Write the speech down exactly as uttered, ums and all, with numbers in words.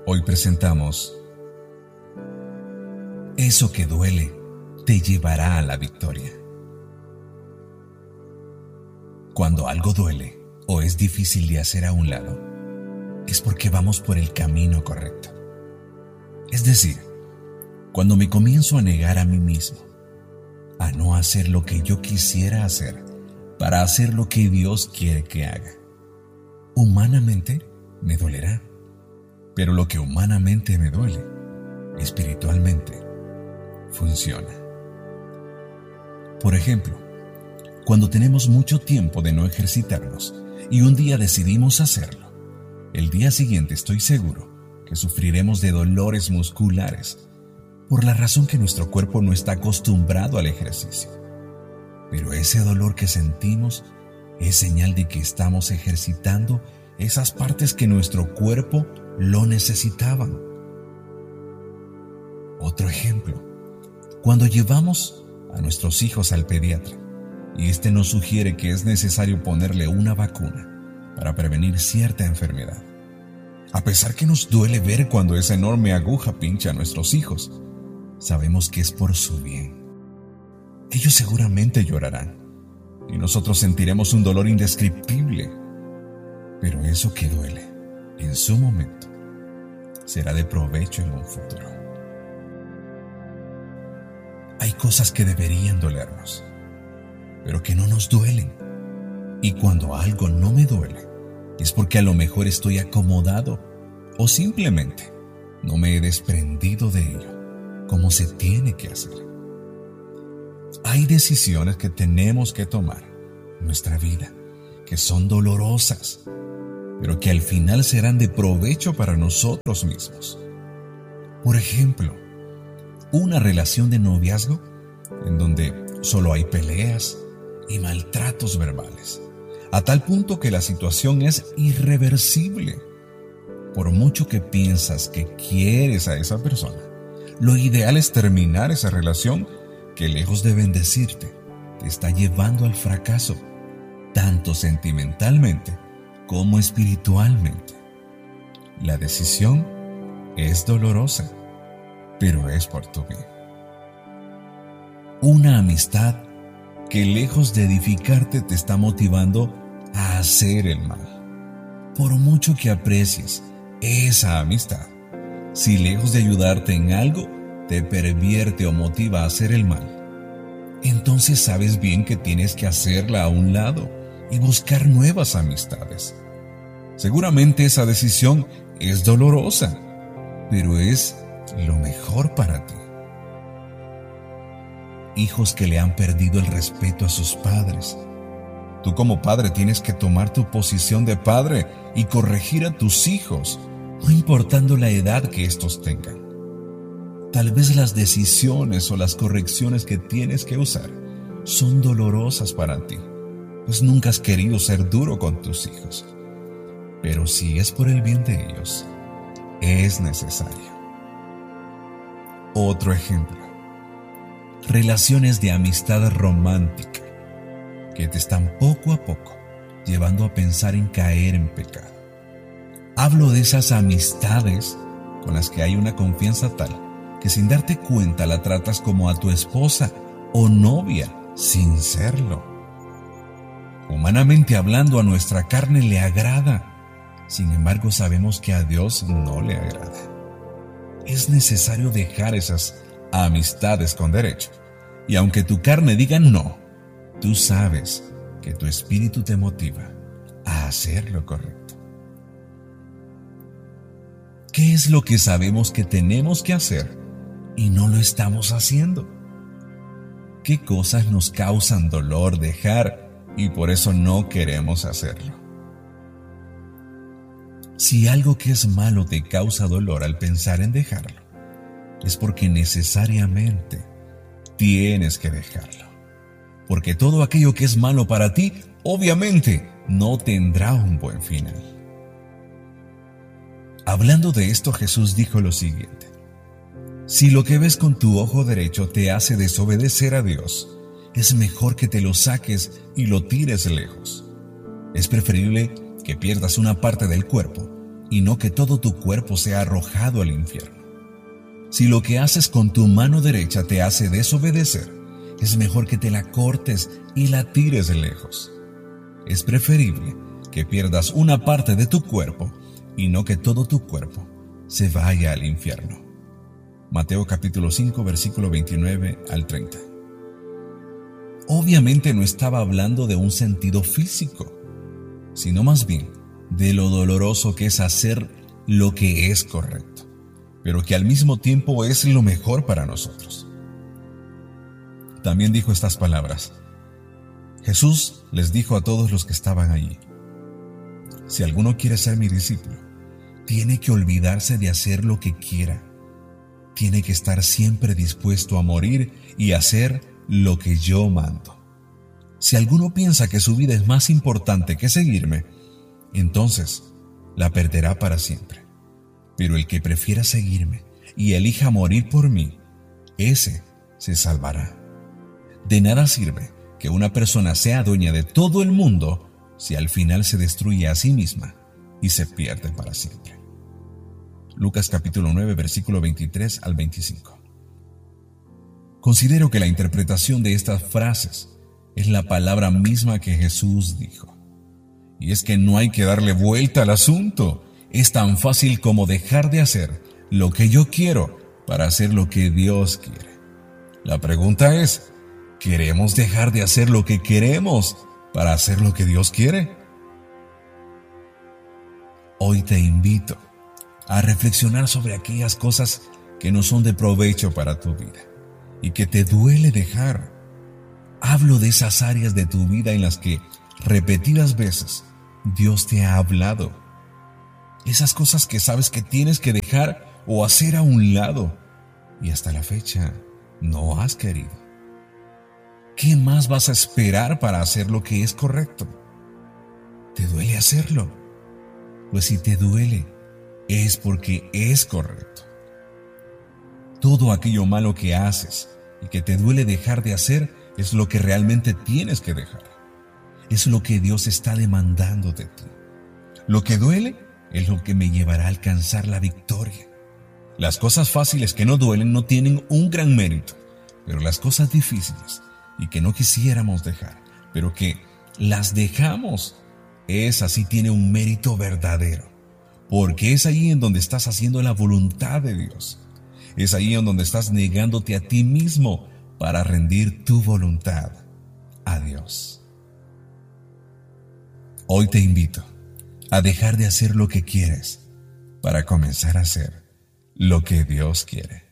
Hoy presentamos Eso que duele te llevará a la victoria. Cuando algo duele o es difícil de hacer a un lado, es porque vamos por el camino correcto. Es decir, cuando me comienzo a negar a mí mismo, a no hacer lo que yo quisiera hacer para hacer lo que Dios quiere que haga, humanamente me dolerá. Pero lo que humanamente me duele, espiritualmente, funciona. Por ejemplo, cuando tenemos mucho tiempo de no ejercitarnos y un día decidimos hacerlo, el día siguiente estoy seguro que sufriremos de dolores musculares por la razón que nuestro cuerpo no está acostumbrado al ejercicio. Pero ese dolor que sentimos es señal de que estamos ejercitando esas partes que nuestro cuerpo lo necesitaban. Otro ejemplo, cuando llevamos a nuestros hijos al pediatra y éste nos sugiere que es necesario ponerle una vacuna para prevenir cierta enfermedad. A pesar que nos duele ver cuando esa enorme aguja pincha a nuestros hijos, sabemos que es por su bien. Ellos seguramente llorarán y nosotros sentiremos un dolor indescriptible, pero eso que duele en su momento será de provecho en un futuro. Hay cosas que deberían dolernos, pero que no nos duelen. Y cuando algo no me duele, es porque a lo mejor estoy acomodado o simplemente no me he desprendido de ello como se tiene que hacer. Hay decisiones que tenemos que tomar en nuestra vida que son dolorosas, pero que al final serán de provecho para nosotros mismos. Por ejemplo, una relación de noviazgo en donde solo hay peleas y maltratos verbales, a tal punto que la situación es irreversible. Por mucho que piensas que quieres a esa persona, lo ideal es terminar esa relación que, lejos de bendecirte, te está llevando al fracaso, tanto sentimentalmente como espiritualmente. La decisión es dolorosa, pero es por tu bien. Una amistad que, lejos de edificarte, te está motivando a hacer el mal. Por mucho que aprecies esa amistad, si lejos de ayudarte en algo, te pervierte o motiva a hacer el mal, entonces sabes bien que tienes que hacerla a un lado y buscar nuevas amistades. Seguramente esa decisión es dolorosa, pero es lo mejor para ti. Hijos que le han perdido el respeto a sus padres. Tú como padre tienes que tomar tu posición de padre y corregir a tus hijos, no importando la edad que estos tengan. Tal vez las decisiones o las correcciones que tienes que usar son dolorosas para ti, pues nunca has querido ser duro con tus hijos. Pero si es por el bien de ellos, es necesario. Otro ejemplo. Relaciones de amistad romántica que te están poco a poco llevando a pensar en caer en pecado. Hablo de esas amistades con las que hay una confianza tal que sin darte cuenta la tratas como a tu esposa o novia sin serlo. Humanamente hablando, a nuestra carne le agrada. Sin embargo, sabemos que a Dios no le agrada. Es necesario dejar esas amistades con derecho. Y aunque tu carne diga no, tú sabes que tu espíritu te motiva a hacer lo correcto. ¿Qué es lo que sabemos que tenemos que hacer y no lo estamos haciendo? ¿Qué cosas nos causan dolor dejar y por eso no queremos hacerlo? Si algo que es malo te causa dolor al pensar en dejarlo, es porque necesariamente tienes que dejarlo. Porque todo aquello que es malo para ti, obviamente, no tendrá un buen final. Hablando de esto, Jesús dijo lo siguiente: si lo que ves con tu ojo derecho te hace desobedecer a Dios, es mejor que te lo saques y lo tires lejos. Es preferible que pierdas una parte del cuerpo y no que todo tu cuerpo sea arrojado al infierno. Si lo que haces con tu mano derecha te hace desobedecer, es mejor que te la cortes y la tires de lejos. Es preferible que pierdas una parte de tu cuerpo y no que todo tu cuerpo se vaya al infierno. Mateo capítulo cinco, versículo veintinueve al treinta. Obviamente no estaba hablando de un sentido físico, sino más bien de lo doloroso que es hacer lo que es correcto, pero que al mismo tiempo es lo mejor para nosotros. También dijo estas palabras. Jesús les dijo a todos los que estaban allí: si alguno quiere ser mi discípulo, tiene que olvidarse de hacer lo que quiera. Tiene que estar siempre dispuesto a morir y hacer lo que yo mando. Si alguno piensa que su vida es más importante que seguirme, entonces la perderá para siempre. Pero el que prefiera seguirme y elija morir por mí, ese se salvará. De nada sirve que una persona sea dueña de todo el mundo si al final se destruye a sí misma y se pierde para siempre. Lucas capítulo nueve, versículo veintitrés al veinticinco. Considero que la interpretación de estas frases es la palabra misma que Jesús dijo. Y es que no hay que darle vuelta al asunto. Es tan fácil como dejar de hacer lo que yo quiero para hacer lo que Dios quiere. La pregunta es, ¿queremos dejar de hacer lo que queremos para hacer lo que Dios quiere? Hoy te invito a reflexionar sobre aquellas cosas que no son de provecho para tu vida y que te duele dejar. Hablo de esas áreas de tu vida en las que repetidas veces Dios te ha hablado. Esas cosas que sabes que tienes que dejar o hacer a un lado y hasta la fecha no has querido. ¿Qué más vas a esperar para hacer lo que es correcto? ¿Te duele hacerlo? Pues si te duele, es porque es correcto. Todo aquello malo que haces y que te duele dejar de hacer es lo que realmente tienes que dejar. Es lo que Dios está demandando de ti. Lo que duele es lo que me llevará a alcanzar la victoria. Las cosas fáciles que no duelen no tienen un gran mérito, pero las cosas difíciles y que no quisiéramos dejar, pero que las dejamos, esa sí tiene un mérito verdadero, porque es ahí en donde estás haciendo la voluntad de Dios. Es ahí en donde estás negándote a ti mismo para rendir tu voluntad a Dios. Hoy te invito a dejar de hacer lo que quieres para comenzar a hacer lo que Dios quiere.